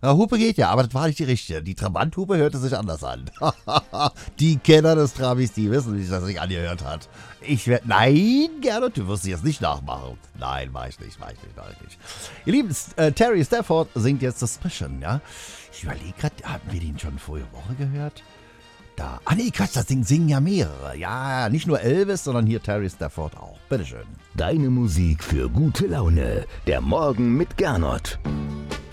Na, Hupe geht ja, aber das war nicht die richtige. Die Trabanthupe hörte sich anders an. Die Kenner des Trabis, die wissen, wie sich das sich angehört hat. Nein, Gernot, du wirst sie jetzt nicht nachmachen. Nein, mach ich nicht. Ihr Lieben, Terry Stafford singt jetzt Suspicion, ja? Ich überlege gerade, hatten wir den schon vorige Woche gehört? Nee, Quatsch, das singen ja mehrere. Ja, nicht nur Elvis, sondern hier Terry Stafford auch. Bitteschön. Deine Musik für gute Laune. Der Morgen mit Gernot.